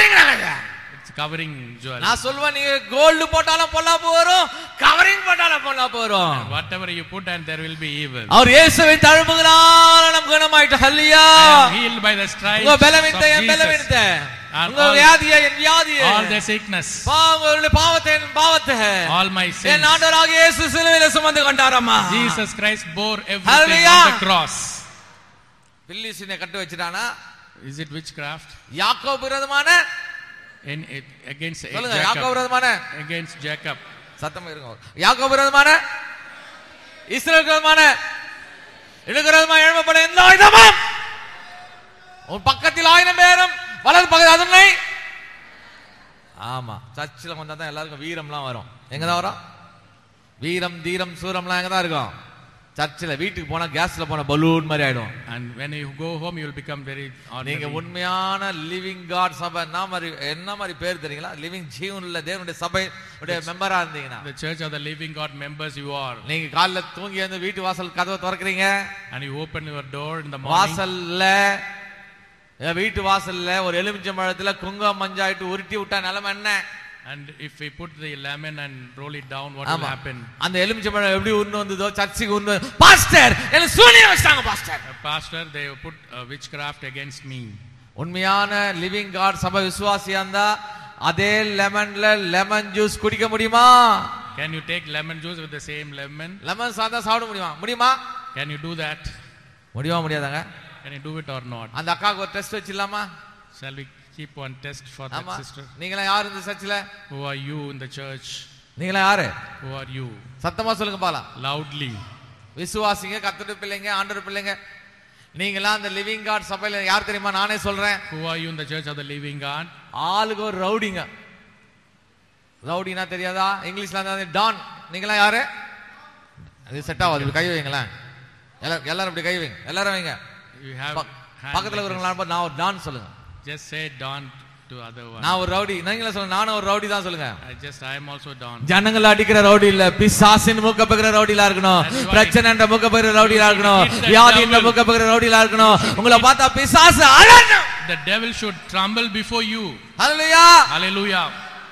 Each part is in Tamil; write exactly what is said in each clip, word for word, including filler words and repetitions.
கவரிங் நகை. It's covering jewel. நான் சொல்வேன் நீங்க கோல்ட் போட்டாலும் பொல்லாப்பு வரும், கவரிங் போட்டாலும் பொல்லாப்பு வரும். Whatever you put and there will be evil. அவர் இயேசுவின் தழும்புகளால் நாம் குணமாயிட்டோம். ஹல்லேலூயா. I am healed by the stripes உங்க of பலவீனத்தை என் Jesus. பலவீனத்தை, And உங்க all- வியாதியை என் வியாதியை, All the sickness, பாவங்களுடைய பாவத்தை என் பாவத்தை all my என் sins. ஆண்டவராகிய இயேசு சிலுவையிலே சுமந்து கொண்டாரம்மா. Jesus Christ bore everything Hallelujah. on the cross. பில்லிசீனை cut வச்சிட்டானா? Is it witchcraft? யாக்கோபு விரோதமான In it, against சொல்லுங்க, யாக்கோபு Jacob. விரோதமான Against Jacob. சத்தமா இருங்க. யாக்கோபு விரோதமான, இஸ்ரவேல் விரோதமான, எனக்கு விரோதமான எழும்பப்பட எந்த ஆயுதமும் உன் பக்கத்தில் ஆயிரம் பேரும் வலது பக்கத்தில் அதனை. ஆமா, சர்ச்சில் வந்தா தான் எல்லாருக்கும் வீரம்லாம் வரும். எங்கதான் வரும்? வீரம் தீரம் சூரம்லாம் எங்கதான் இருக்கும்? சர்ச்சில். வீட்டுக்கு போனா கேஸ்ல போன பலூன் மாதிரி ஆயிடும். And when you go home, you will become very நீங்க ordinary. உண்மையான லிவிங் காட் சபை என்ன மாதிரி என்ன மாதிரி பேர் தெரியுங்களா? லிவிங் ஜீவனுள்ள தேவனுடைய சபை மெம்பரா இருந்தீங்கன்னா, The church of the living God members you are. நீங்க காலைல தூங்கி வந்து வீட்டு வாசல் கதவை திறக்கிறீங்க, And you open your door in the morning. வாசல்ல வீட்டு வாசல்ல ஒரு எலுமிச்சம்பழத்துல குங்குமம் மஞ்சாயிட்டு உருட்டி விட்டா நிலைமை என்ன? And if we put the lemon and roll it down, what will happen? அந்த எலுமிச்சம்பழம் எப்படி உருண்டு வந்ததோ சர்ச்சுக்கு உருண்டு, பாஸ்டர் எனக்கு சூனியம் வச்சாங்க pastor. A pastor, they put uh, witchcraft against me. உண்மையான லிவிங் காட் சபை விசுவாசியா இருந்தா அதே லெமன்ல லெமன் ஜூஸ் குடிக்க முடியுமா? Can you take lemon juice with the same lemon? Lemon சாதா சாப்பிட முடியுமா? முடியுமா? Can you do that? முடியுமா முடியாதாங்க? Can you do it or not? அந்த அக்காவுக்கு ஒரு test வச்சிடலாமா? Shall we keep one test for that ஆமா. sister? நீங்களா யாரு இந்த சர்ச்சில்? Who are you in the church? நீங்களா யாரு? Who are you? சத்தமா சொல்லுங்க பாலாம். Loudly. விசுவாசிங்க, கர்த்தருடைய பிள்ளைங்க, ஆண்டவர் பிள்ளைங்க. நீங்களா அந்த லிவிங் காட் சபையில யார் தெரியுமா? நானே சொல்றேன். Who are you in the church of the living God? ஆளுக்கு ஒரு ரவுடிங்க. ரவுடினா தெரியாதா? இங்கிலீஷ்ல இருந்தா டான். நீங்களா யாரு? அது செட் ஆகாது. கை வைங்களேன். எல்லாரும் இப்படி கை வைங்க. எல்லாரும் வைங்க. You have hand பக்கத்துல like இருக்கிறவங்களா நான் ஒரு டான் சொல்லுங்க. this. Just say Don to other one. நான் ஒரு ரவுடி. நீங்களே சொல்லுங்க, நானும் ஒரு ரவுடி தான் சொல்லுங்க. I just I am also Don. ஜனங்களை அடிக்கிற ரவுடி இல்ல, பிசாசின் மூக்க பகிர ரவுடிலா இருக்கணும். பிரச்சனைன்ற மூக்க பகிர ரவுடிலா இருக்கணும். வியாதியின் மூக்க பகிர ரவுடிலா இருக்கணும். உங்களை பார்த்தா பிசாசு அலறணும். The devil should tremble before you. Hallelujah. Hallelujah.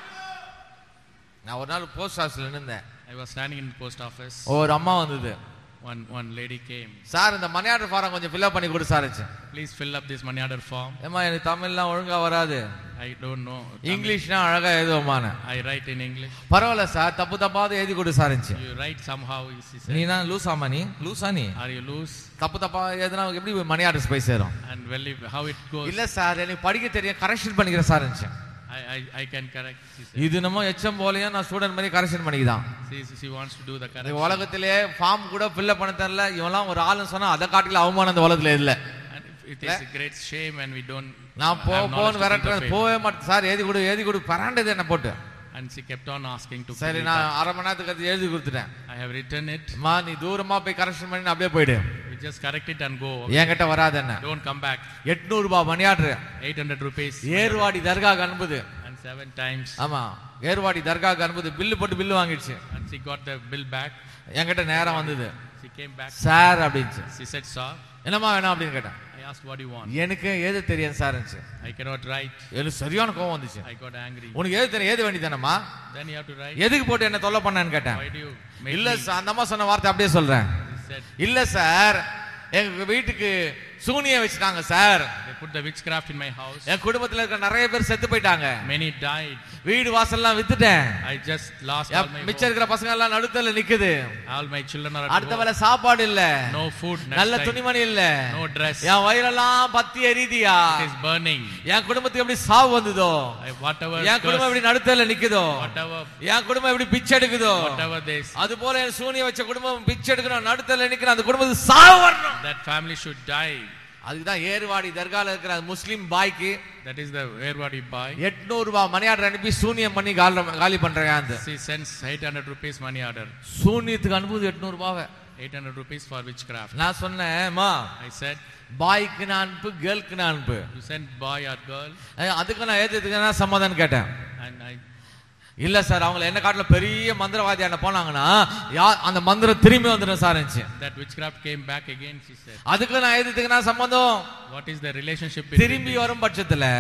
நான் ஒரு நாள் போஸ்ட் ஆபீஸ்ல நின்னேன். I was standing in the post office. ஒரு அம்மா வந்தது. One one lady came. Sir இந்த மணி ஆர்டர் ஃபாரம் கொஞ்சம் ஃபில் அப் பண்ணி கொடு sir. Please fill up this money order form. ஏமா எனக்கு தமிழ்லாம் ஒழுங்கா வராது, I don't know. இங்கிலீஷ்னா அழகா எழுதுவோமான. I write in English. பரவாயில்ல சார், தப்பு தப்பாவது எழுதி கொடு sir. You write somehow. She said. நீ தான் லூசாமா? நீ லூசா? நீ Are you loose? தப்பு தப்பா எதுனா எப்படி மணி ஆர்டர்ஸ் போய் சேரும்? And well, if, how it goes? இல்ல சார் எனக்கு படிக்க தெரியும், கரெக்ஷன் பண்ணிக்கிறேன் sir. I I I can correct. She said. இது நம்ம எச்எம் போலயே நான் ஸ்டூடெண்ட் மாதிரி கரெக்ஷன் பண்ணிக்கலாம். She she wants to do the இந்த correction. உலகத்திலே ஃபார்ம் கூட ஃபில் பண்ண தெரியல, இவெல்லாம் ஒரு ஆளுன்னு சொன்னா அதை காட்டில அவமானம் இந்த உலகத்துல இல்ல. And it is a great shame when we don't. நான் போ போன் விரட்டுறேன், போவே மாட்டேன் சார். எழுதி கொடு எழுதி கொடு பராண்டது என்ன போட்டு. And she kept on asking to. சரி நான் அரை மணி நேரத்துக்கு அது எழுதி கொடுத்துட்டேன். I have written it. மா நீ தூரமா போய் கரெக்ஷன் பண்ணி அப்படியே போயிடு. We just correct it and go. என்கிட்ட வராது என்ன. Don't come back. எட்நூறு ரூபாய் money order eight hundred rupees. Ervadi தர்காக்கு அனுப்புது. And seven times. ஆமா, ஏர்வாடி தர்காக்கு அனுப்புது. பில்லு போட்டு bill வாங்கிடுச்சு. And she got the bill back. என்கிட்ட நேரம் வந்தது. She came back. Sir அப்படின்ச்சு. She said, sir. என்னமா வேணும் அப்படின்னு கேட்டேன். I asked, what do you want? எனக்கு ஏது தெரியும் சார். I cannot write. எனக்கு சரியான கோவம் வந்துச்சு. I got angry. உனக்கு ஏது தெரியும், ஏது வேண்டிதானம்மா? Then you have to write. எதுக்கு போட்டு என்ன தொல்லை பண்ணான்னு கேட்டேன். Why do you make இல்ல me? சார், அந்த அம்மா சொன்ன வார்த்தை அப்படியே சொல்றேன். He said, இல்ல சார், எங்க வீட்டுக்கு சூனியம் வச்சுட்டாங்க sir. they put the witchcraft in my house. என் குடும்பத்துல இருக்க நிறைய பேர் செத்து போயிட்டாங்க. Many died. வீடு வாசல்லாம் வித்துட்டேன். I just lost all my மிச்சம் இருக்கிற பசங்க எல்லாம் நடுத்தல நிக்குது. all my children are at அடுத்த home. வேளை சாப்பாடு இல்ல, No food. நல்ல Next time. துணிமணி இல்ல, No dress. என் வயிறெல்லாம் பத்தி எரியுதியா. It is burning. என் குடும்பத்துக்கு எப்படி சாவு வந்ததோ, I, whatever. என் குடும்பம் எப்படி நடுத்தல நிக்குதோ, Whatever. என் குடும்பம் எப்படி பிச்சை எடுக்குதோ, Whatever they. அது போல என் சூனியம் வச்ச குடும்பம் பிச்சை எடுக்கணும், நடுத்தல நிக்கணும். அந்த குடும்பத்துக்கு சாவு வரணும். That family should die. அதுதான் ஏர்வாடி தர்கால இருக்கிற முஸ்லிம் பாய்க்கு That is the Erwadi boy. எட்நூறு ரூபாய் மணி ஆர்டர் அனுப்பி சூனியம் பண்ணி காலி பண்றேன். She sends eight hundred rupees money order. சூனியத்துக்கு அனுப்புது எட்நூறு ரூபாவை. eight hundred rupees for witchcraft. நான் சொன்னேன்மா, I said, பாய்க்கு நான் அனுப்பு, கேர்ளுக்கு நான் அனுப்பு. you send boy or girl. அதுக்கு நான் ஏத்துக்கு நான் சம்மதம் கேட்டேன். And I. இல்ல சார், அவங்க என்ன காட்டுல பெரிய மந்திரவாதியான போனாங்கன்னா அந்த மந்திரம் திரும்பி வந்துடும் sir. That witchcraft came back again, she said. அதுக்கு நான் எதுக்கு நான் சம்பந்தம். What is the relationship திரும்பி வரும் பட்சத்துல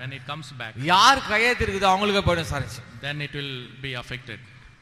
when it comes back, யார் கையெழுத்து இருக்குதோ அவங்களுக்கு போயிடும் சாரிச்சு. then it will be affected.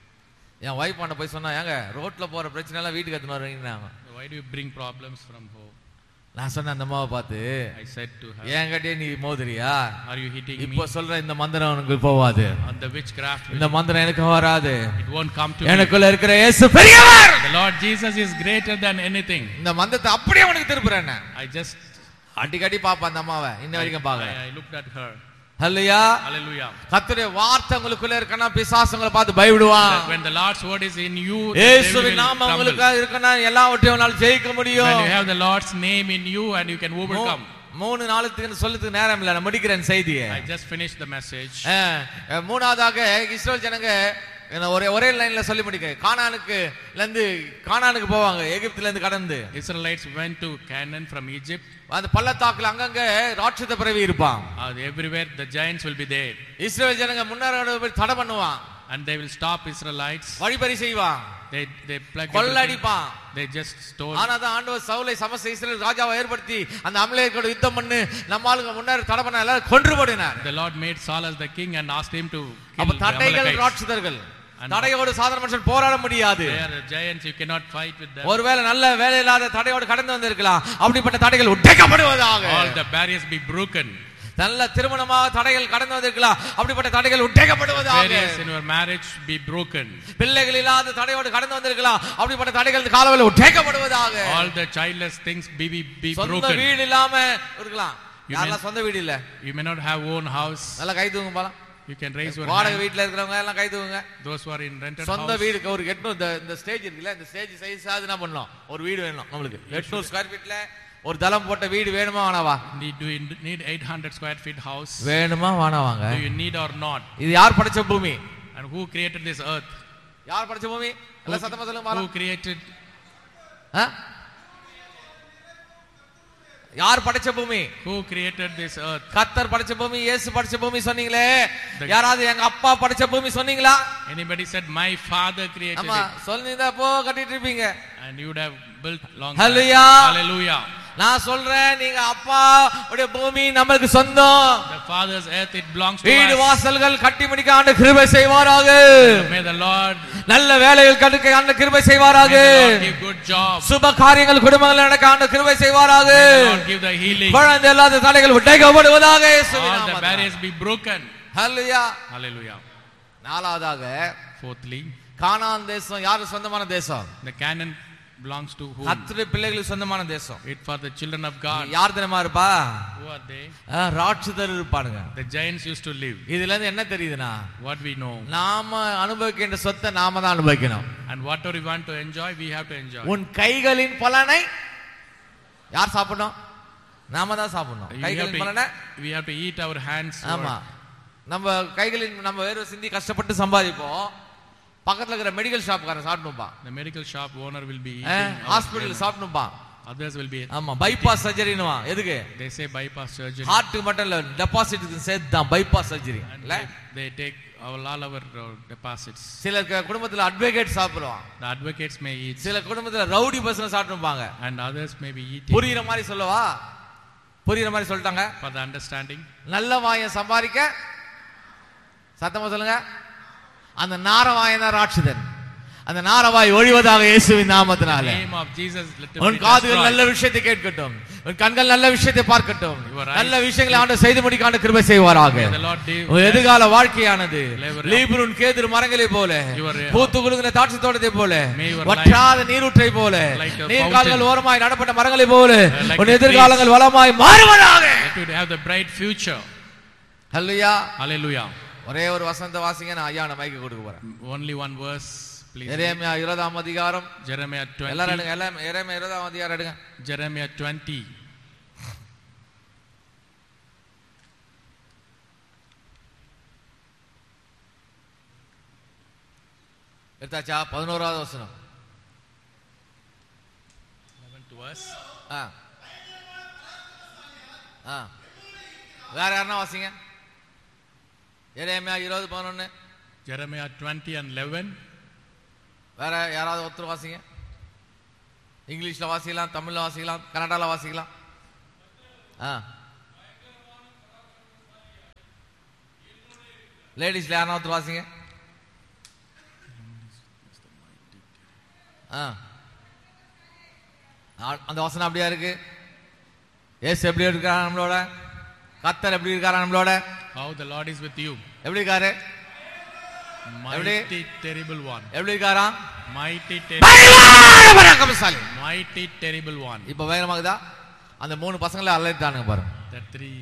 N wife பண்ண போய் சொன்னா, ஏங்க ரோட்ல போற பிரச்சனை எல்லாம் வீட்டுக்கு எடுத்துன்னு வரீங்கன்னாங்க. Why do you bring problems from home? நான் சொன்னேன் அந்த அம்மாவை பார்த்து, I said to her, என்கிட்டயே நீ மோதுறியா? are you hitting me? இப்போ சொல்ற இந்த மந்திரம் உனக்கு போவாது. On the witchcraft, இந்த மந்திரம் எனக்கு வராது. it won't come to me. எனக்குள்ள இருக்கிற இயேசு பெரியவர். The Lord Jesus is greater than anything. இந்த மந்திரத்தை அப்படியே உனக்கு திருப்புறேன். I just அடிக்கடி பாப்பா அந்த அம்மாவை, இன்ன வரைக்கும் பாக்குறேன். I looked at her. Hallelujah. Hallelujah. கர்த்தருடைய வார்த்தை உங்களுக்குள்ள இருக்கனா பிசாசுங்களை பார்த்து பயப்படுவான். When the Lord's word is in you, இயேசுவின் நாமம் உங்களுக்கு இருக்கனா எல்லாவற்றையும் உன்னால ஜெயிக்க முடியும். When you have the Lord's name in you and you can overcome. மூணு நாளுக்கு சொல்றதுக்கு நேரம் இல்ல, நான் முடிக்கிறேன் செய்தியை. I just finished the message. மூணாவதாக இஸ்ரவேல் ஜனங்க ஒரே ஒரே லைன்ல சொல்லி முடிக்கிறேன். கானானுக்கு இருந்து கானானுக்கு போவாங்க, எகிப்துல இருந்து கடந்து. Israelites went to Canaan from Egypt. அந்த பள்ளத்தாக்குல அங்கங்க ராட்சத பிறவி இருப்பான். Everywhere the giants will be there. இஸ்ரவேல் ஜனங்க முன்னேற தடை பண்ணுவான். And they will stop Israelites. வழிபறி செய்வான். They they plug கொள்ளடிப்பான். They just stole. ஆனாதான் ஆண்டவர் சவுலை சமஸ்த இஸ்ரவேல் ராஜாவை ஏற்படுத்தி அந்த அமலேக்கோட யுத்தம் பண்ணி நம்ம ஆளுங்க முன்னேற தடை பண்ண எல்லாரும் கொன்று போடினார். The Lord made Saul as the king and asked him to kill அப்ப the தடைகள் Amalekites. ராட்சதர்கள். தடையோடு சாதாரண மனுஷன் போராட முடியாது. They are giants, you cannot fight with them. ஒருவேளை நல்ல வேலை இல்லாத தடையோடு கடந்து வந்திருக்கலாம். அப்படிப்பட்ட தடைகள் உடைக்கப்படுவதாக. All the barriers be broken. நல்ல திருமணமாக தடைகள் கடந்து வந்திருக்கலாம். அப்படிப்பட்ட தடைகள் உடைக்கப்படுவதாக. Barriers in your marriage be broken. பிள்ளைகள் இல்லாத தடையோடு கடந்து வந்திருக்கலாம். அப்படிப்பட்ட தடைகள் காலவெளியில் உடைக்கப்படுவதாக. All the childless things be be, be broken. சொந்த வீடு இல்லாம இருக்கலாம். யாரெல்லாம் சொந்த வீடு இல்ல? You may not have own house. நல்ல கை தூங்க பாலாம். You can raise your வாடகை hand. வீட்ல இருக்கிறவங்க எல்லாம் கை தூக்குங்க. Those who are in rented சொந்த house. வீடுக்கு ஒரு எட்நூறு இந்த ஸ்டேஜ் இருக்குல்ல, இந்த ஸ்டேஜ் சைஸ் ஆகுது என்ன பண்ணலாம்? ஒரு வீடு வேணும் நமக்கு. எட்நூறு ஸ்கொயர் ஃபீட்ல ஒரு தளம் போட்ட வீடு வேணுமா வேணாவா? Do you need eight hundred square feet house? வேணுமா வேணாவாங்க? Do you need or not? இது யார் படைச்ச பூமி? And who created this earth? யார் படைச்ச பூமி? எல்லாம் சத்தமா சொல்லுங்க பாலாம். Who created? ஆ? யார் படைச்ச பூமி? Who created this earth? கர்த்தர் படைச்ச பூமி, இயேசு படைச்ச பூமி சொன்னீங்களே. யாராவது எங்க அப்பா படைச்ச பூமி சொன்னீங்களா? Anybody said my father created ஆமா, it? சொல்லிருந்தா போ கட்டிட்டு இருப்பீங்க. And you would have built long. Hallelujah. Hallelujah. நான் சொல்றேன், நீங்க அப்பா உடைய பூமி நமக்கு சொந்தம். The father's earth, it belongs to us. வீடு வாசல்கள் கட்டி முடிக்க ஆண்டு கிருபை செய்வாராக. May the Lord நல்ல வேலைகள் கட்டுக்க ஆண்டு கிருபை செய்வாராக. May the Lord give good jobs. சுப காரியங்கள் குடும்பங்கள் நடக்க ஆண்டு கிருபை செய்வாராக. May the Lord give the healing. குழந்தை இல்லாத தடைகள் உடைக்கப்படுவதாக இயேசுவின் All the நாமத்தில். barriers be broken. Hallelujah. Hallelujah. நாலாவதாக Fourthly, கானான் தேசம் யாரு சொந்தமான தேசம்? the Canaan belongs to whom? கர்த்தருடைய பிள்ளைகளுக்கு சொந்தமான தேசம். It for the children of God. யார் தெரியுமா இருப்பா? Who are they? ராட்சதர் இருப்பானுங்க. The giants used to live. இதுல இருந்து என்ன தெரியுதுன்னா, What we know. நாம அனுபவிக்கின்ற சொத்தை நாம தான் அனுபவிக்கணும். And whatever we want to enjoy, we have to enjoy. உன் கைகளின் பலனை யார் சாப்பிடணும்? நாம தான் சாப்பிடணும். We have கைகளின் to- பலனை We have to eat our hands. ஆமா. நம்ம கைகளின் நம்ம வேறு சிந்தி கஷ்டப்பட்டு சம்பாதிப்போம். பக்கத்துல இருக்கிற medical ஷாப்காரன் சாப்பிட்டுப்பான். The medical shop owner will be eating. Hospital சாப்பிட்டுப்பான். Others will be. ஆமா, பைபாஸ் சர்ஜரினுவா. எதுக்கு? They say bypass surgery. ஹார்ட்டுக்கு மட்டும் இல்ல, டெபாசிட்டுக்கு சேர்த்து தான் பைபாஸ் சர்ஜரி. And இல்ல they, they take all, all our uh, deposits. சில குடும்பத்துல அட்வொகேட் சாப்பிடுவான். The advocates may eat. சில குடும்பத்துல ரவுடி பசங்க சாப்பிட்டுப்பாங்க. And others may be eating. புரியுற மாதிரி சொல்லவா? புரியுற மாதிரி சொல்லிட்டாங்க. For the understanding. நல்ல வாயை சம்பாதிக்க சத்தமா சொல்லுங்க. அந்த நாரவாயன் தான் ராட்சதன். அந்த நாரவாய் ஒழிவதாக இயேசுவின் நாமத்தினால. Name of Jesus. உன் காதுகள் நல்ல விஷயத்தை கேட்கட்டும், உன் கண்கள் நல்ல விஷயத்தை பார்க்கட்டும், நல்ல விஷயங்களை ஆண்டவர் செய்து முடிக்க ஆண்டவர் கிருபை செய்வாராக. உன் எதிர்கால வாழ்க்கையானது லீபனோன் கேதுரு மரங்களை போல, பூத்து குலுங்கின திராட்சை தோட்டத்தை போல, வற்றாத நீரூற்றை போல, நீர்கால்கள் ஓரமாய் நடப்பட்ட மரங்களை போல உன் எதிர்காலங்கள் வளமாய் மாறுவதாக. Let you have the bright future. Hallelujah. Hallelujah. ஒரே ஒரு வசந்த வாசிங்க, நான் ஐயா நான் மைக்கு கொடுக்க போறேன். Only one verse, please. எரேமியா இருபதாம் அதிகாரம். Jeremiah twenty. எல்லாரும் எடுங்க, எல்லாம் எரேமியா இருபதாம் அதிகாரம் எடுங்க. Jeremiah twenty. எடுத்தாச்சா? பதினோராவது வசனம். eleventh verse. ஆ ஆ வேற யாருன்னா வாசிங்க. எரேமியா இருபது பதினொன்னு. Jeremiah twenty and eleven. வேற யாராவது ஒருத்தர் வாசிங்க. இங்கிலீஷ்ல வாசிக்கலாம், தமிழ்ல வாசிக்கலாம், கன்னடால வாசிக்கலாம். ஆ லேடிஸ்ல யாரா ஒருத்தர் வாசிங்க. அந்த வசனம் அப்படியா இருக்கு? ஏசு எப்படி இருக்காரா நம்மளோட? கர்த்தர் எப்படி இருக்காரா நம்மளோட? How the Lord is with you. எப்படி இருக்காரு? Mighty terrible one. எப்படி இருக்காரா? Mighty terrible பராக்கிரமசாலி. Mighty terrible one. இப்ப பயங்கரமாகுதா? அந்த மூணு பசங்களை அலறிட்டானுங்க பாருங்க. The three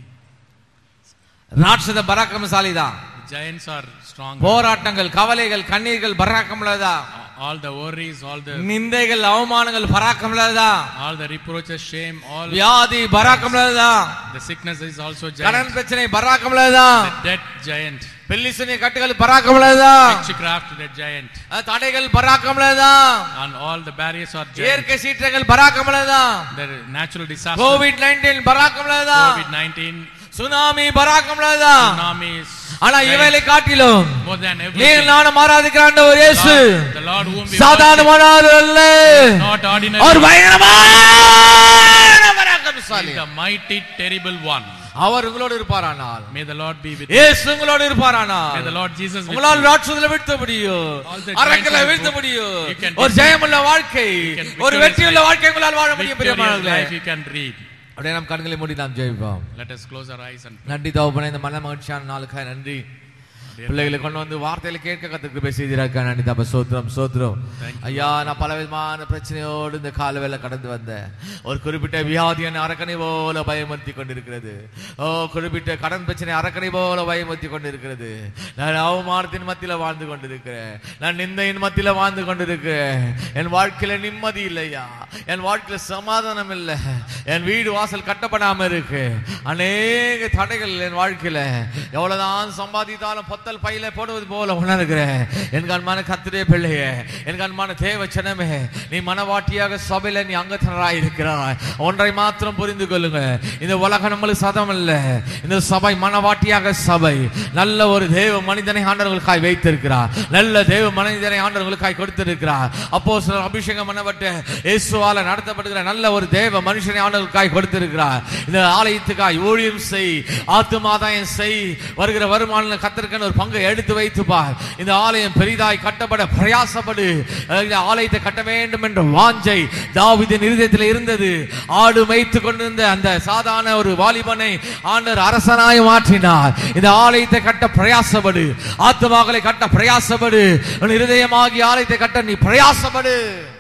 ராட்சத பராக்கிரமசாலி தான். giants are strong. போராட்டங்கள், கவலைகள், கண்ணீர்கள் பராக்கிரமலதா. All the worries, all the நிந்தைகள், அவமானங்கள் பராக்கிரமலதா. all the reproaches, shame, all வியாதி பராக்கிரமலதா. the sickness is also giant. கடன் பிரச்சனை பராக்கிரமலதா. The debt giant. பெல்லிசனி கட்டுகள் பராக்கிரமலதா. Witchcraft, the giant. தடைகள் பராக்கிரமலதா. And all the barriers are giant. இயற்கை சீற்றங்கள் பராக்கிரமலதா. The natural disaster. Covid nineteen பராக்கிரமலதா. COVID nineteen. Tsunami பராக்கிரமலதா. Tsunamis. ஆனா இவைகளை காட்டிலும் more than everything. நீர் நானும் ஆராதிக்கிற ஆண்டவர் இயேசு The Lord whom we சாதாரணமானவர் அல்ல. not ordinary. அவர் பயங்கரமான பராக்கிரமசாலி. The mighty terrible one. அவர் உங்களோடு இருப்பாரானால், may the Lord be with you. இயேசு உங்களோடு இருப்பாரானால், may the Lord Jesus with உங்களால் you. ராட்சதங்களை வீழ்த்த முடியும், அரக்கர்களை வீழ்த்த முடியும். ஒரு defeat- ஜெயமுள்ள வாழ்க்கை, ஒரு வெற்றியுள்ள வாழ்க்கை உங்களால் வாழ முடியும். Victorious பிரியமானவர்களே, life you can read. அப்படியே நம் கண்களை மூடி நாம் ஜெபிப்போம். Let us close our eyes and நன்றி தகப்பனே, இந்த மன மகிழ்ச்சியான நாளுக்காக நன்றி. பிள்ளைகளை கொண்டு வந்து வார்த்தையில கேட்க கத்துக்கு பேசியிருக்க நன்றி தப்ப சோத்திரம் சோத்திரம். ஐயா, நான் பல விதமான பிரச்சனையோடு இந்த காலவேளை கடந்து வந்தேன். ஒரு குறிப்பிட்ட வியாதி என்னை அரக்கனை போல பயமுறுத்தி கொண்டிருக்கிறது. ஓ, குறிப்பிட்ட கடன் பிரச்சனை அரக்கனை போல பயமுறுத்தி கொண்டிருக்கிறது. நான் அவமானத்தின் மத்தியில வாழ்ந்து கொண்டிருக்கிறேன். நான் நிந்தையின் மத்தியில வாழ்ந்து கொண்டிருக்கிறேன். என் வாழ்க்கையில நிம்மதி இல்லையா, என் வாழ்க்கையில சமாதானம் இல்லை, என் வீடு வாசல் கட்டப்படாம இருக்கு. அநேக தடைகள் என் வாழ்க்கையில. எவ்வளவுதான் சம்பாதித்தாலும் பத்தல் பையில போடுவது போல உணர்கிறேன். என் கண்மான கர்த்தருடைய பிள்ளையே, என் கண்மான தேவ ஜனமே, நீ மனவாட்டியாக சபையில நீ அங்கத்தினராய் இருக்கிறாய். ஒன்றை மாத்திரம் புரிந்து கொள்ளுங்க, இந்த உலகம் நம்மளுக்கு சதம் இல்ல. இந்த சபை மனவாட்டியாக சபை. நல்ல ஒரு தேவ மனிதனை ஆண்டவர்களுக்காய் வைத்திருக்கிறார். நல்ல தேவ மனிதனை ஆண்டவர்களுக்காய் கொடுத்திருக்கிறார். அப்போஸ்தலர் அபிஷேகம் பண்ணப்பட்ட இயேசுவால நடத்தப்படுகிற நல்ல ஒரு தேவ மனுஷனை ஆண்டவர்களுக்காய் கொடுத்திருக்கிறார். இந்த ஆலயத்துக்காய் ஊழியம் செய், ஆத்துமாதாயம் செய், வருகிற வருமான கர்த்தருக்கான ஒரு பங்கை எடுத்து வைத்து பார். இந்த ஆலயம் பெரிதாய் கட்டப்பட பிரயாசப்படு. இந்த ஆலயத்தை கட்ட வேண்டும் என்ற வாஞ்சை தாவீதின் இருதயத்தில் இருந்தது. ஆடு மேய்த்து கொண்டிருந்த அந்த சாதாரண ஒரு வாலிபனை ஆண்டவர் அரசனாய் மாற்றினார். இந்த ஆலயத்தை கட்ட பிரயாசப்படு, ஆத்துமாக்களை கட்ட பிரயாசப்படு, உன் இருதயமாகி ஆலயத்தை கட்ட நீ பிரயாசப்படு.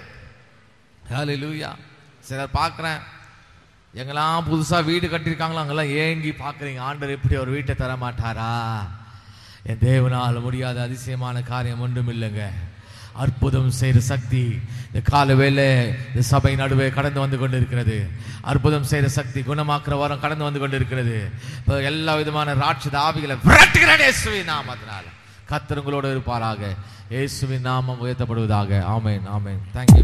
ஹல்லேலூயா. சிலர் பார்க்கிறேன், எங்கெல்லாம் புதுசா வீடு கட்டியிருக்காங்களோ அங்கெல்லாம் ஏங்கி பார்க்குறீங்க, ஆண்டவர் எப்படி ஒரு வீட்டை தர மாட்டாரா? என் தேவனால் முடியாத அதிசயமான காரியம் ஒன்றும் இல்லைங்க. அற்புதம் செய்கிற சக்தி இந்த கால வேளை இந்த சபை நடுவே கடந்து வந்து கொண்டு இருக்கிறது. அற்புதம் செய்கிற சக்தி, குணமாக்குற வாரம் கடந்து வந்து கொண்டு இருக்கிறது. இப்போ எல்லா விதமான ராட்சத ஆவிகளை விரட்டுகிறேன் இயேசுவின் நாமத்தினால. கர்த்தர் உங்களோடு இருப்பாராக. இயேசுவின் நாமம் உயர்த்தப்படுவதாக. ஆமென், ஆமென். தேங்க்யூ.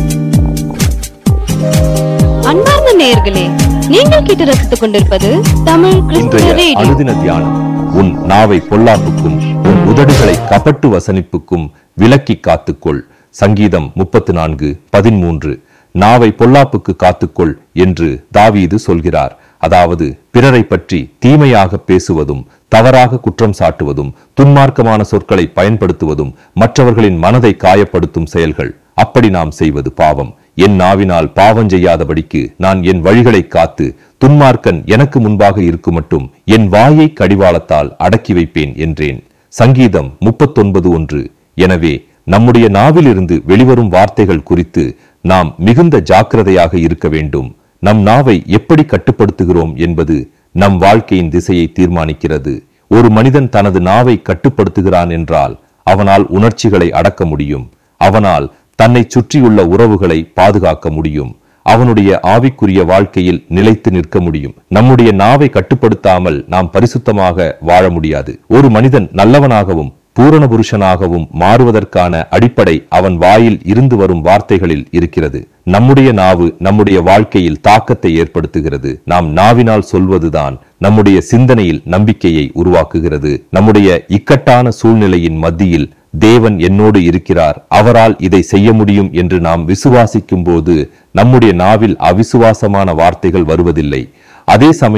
அன்பார்ந்த நேயர்களே, நீங்கள் கேட்டு ரசித்துக் கொண்டிருப்பது தமிழ் கிறிஸ்துவ ரேடியோ. அனுதின தியானம். உன் நாவை பொல்லாப்புக்கும் உன் உதடுகளை கபட்டு வசனிப்புக்கும் விலக்கி காத்துக்கொள். சங்கீதம் முப்பத்து நான்கு பதிமூன்று. நாவை பொல்லாப்புக்கு காத்துக்கொள் என்று தாவீது சொல்கிறார். அதாவது பிறரை பற்றி தீமையாக பேசுவதும், தவறாக குற்றம் சாட்டுவதும், துன்மார்க்கமான சொற்களை பயன்படுத்துவதும் மற்றவர்களின் மனதை காயப்படுத்தும் செயல்கள். அப்படி நாம் செய்வது பாவம். என் நாவினால் பாவம் செய்யாதபடிக்கு நான் என் வழிகளை காத்து துன்மார்க்கன் எனக்கு முன்பாக இருக்கும் மட்டும் என் வாயை கடிவாளத்தால் அடக்கி வைப்பேன் என்றேன். சங்கீதம் முப்பத்தொன்பது ஒன்று. எனவே நம்முடைய நாவிலிருந்து வெளிவரும் வார்த்தைகள் குறித்து நாம் மிகுந்த ஜாக்கிரதையாக இருக்க வேண்டும். நம் நாவை எப்படி கட்டுப்படுத்துகிறோம் என்பது நம் வாழ்க்கையின் திசையை தீர்மானிக்கிறது. ஒரு மனிதன் தனது நாவை கட்டுப்படுத்துகிறான் என்றால் அவனால் உணர்ச்சிகளை அடக்க முடியும். அவனால் தன்னை சுற்றியுள்ள உறவுகளை பாதுகாக்க முடியும். அவனுடைய ஆவிக்குரிய வாழ்க்கையில் நிலைத்து நிற்க முடியும். நம்முடைய நாவை கட்டுப்படுத்தாமல் நாம் பரிசுத்தமாக வாழ முடியாது. ஒரு மனிதன் நல்லவனாகவும் பூரண புருஷனாகவும் மாறுவதற்கான அடிப்படை அவன் வாயில் இருந்து வரும் வார்த்தைகளில் இருக்கிறது. நம்முடைய நாவு நம்முடைய வாழ்க்கையில் தாக்கத்தை ஏற்படுத்துகிறது. நாம் நாவினால் சொல்வதுதான் நம்முடைய சிந்தனையில் நம்பிக்கையை உருவாக்குகிறது. நம்முடைய இக்கட்டான சூழ்நிலையின் மத்தியில் தேவன் என்னோடு இருக்கிறார், அவரால் இதை செய்ய முடியும் என்று நாம் விசுவாசிக்கும் போது நம்முடைய நாவில் அவிசுவாசமான வார்த்தைகள் வருவதில்லை. அதே சமயம்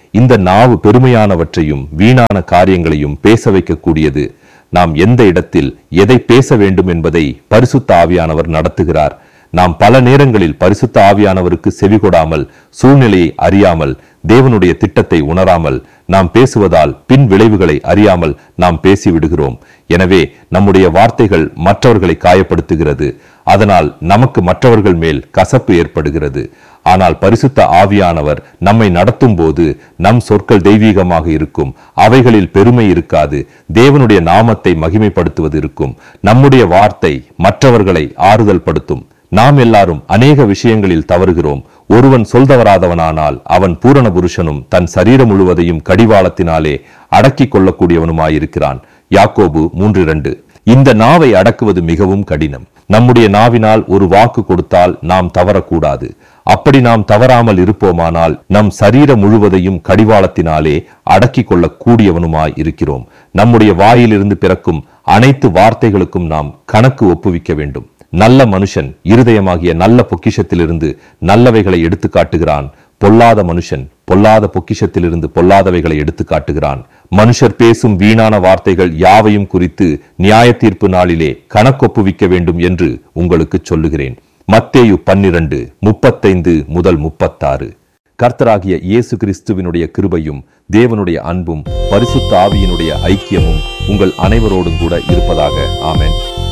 இந்த நாவு பெருமையானவற்றையும் வீணான காரியங்களையும் பேச வைக்கக்கூடியது. நாம் எந்த இடத்தில் எதை பேச வேண்டும் என்பதை பரிசுத்த ஆவியானவர் நடத்துகிறார். நாம் பல நேரங்களில் பரிசுத்த ஆவியானவருக்கு செவிகொடாமல், சூழ்நிலையை அறியாமல், தேவனுடைய திட்டத்தை உணராமல், நாம் பேசுவதால் பின் விளைவுகளை அறியாமல் நாம் பேசிவிடுகிறோம். எனவே நம்முடைய வார்த்தைகள் மற்றவர்களை காயப்படுத்துகிறது. அதனால் நமக்கு மற்றவர்கள் மேல் கசப்பு ஏற்படுகிறது. ஆனால் பரிசுத்த ஆவியானவர் நம்மை நடத்தும் போது நம் சொற்கள் தெய்வீகமாக இருக்கும். அவைகளில் பெருமை இருக்காது. தேவனுடைய நாமத்தை மகிமைப்படுத்துவது இருக்கும். நம்முடைய வார்த்தை மற்றவர்களை ஆறுதல் படுத்தும். நாம் எல்லாரும் அநேக விஷயங்களில் தவறுகிறோம். ஒருவன் சொல்தவராதவனானால் அவன் பூரண புருஷனும் தன் சரீரம் முழுவதையும் கடிவாளத்தினாலே அடக்கிக் கொள்ளக்கூடியவனுமாயிருக்கிறான். யாக்கோபு மூன்று இரண்டு. இந்த நாவை அடக்குவது மிகவும் கடினம். நம்முடைய நாவினால் ஒரு வாக்கு கொடுத்தால் நாம் தவறக்கூடாது. அப்படி நாம் தவறாமல் இருப்போமானால் நம் சரீரம் முழுவதையும் கடிவாளத்தினாலே அடக்கிக் கொள்ள கூடியவனுமாய் இருக்கிறோம். நம்முடைய வாயிலிருந்து பிறக்கும் அனைத்து வார்த்தைகளுக்கும் நாம் கணக்கு ஒப்புவிக்க வேண்டும். நல்ல மனுஷன் இருதயமாகிய நல்ல பொக்கிஷத்திலிருந்து நல்லவைகளை எடுத்து காட்டுகிறான். பொல்லாத மனுஷன் பொல்லாத பொக்கிஷத்திலிருந்து பொல்லாதவைகளை எடுத்து காட்டுகிறான். மனுஷர் பேசும் வீணான வார்த்தைகள் யாவையும் குறித்து நியாய தீர்ப்பு நாளிலே கணக்கொப்புவிக்க வேண்டும் என்று உங்களுக்கு சொல்லுகிறேன். மத்தேயு பன்னிரண்டு முப்பத்தைந்து முதல் முப்பத்தாறு. கர்த்தராகிய இயேசு கிறிஸ்துவினுடைய கிருபையும் தேவனுடைய அன்பும் பரிசுத்த ஆவியினுடைய ஐக்கியமும் உங்கள் அனைவரோடும் கூட இருப்பதாக. ஆமென்.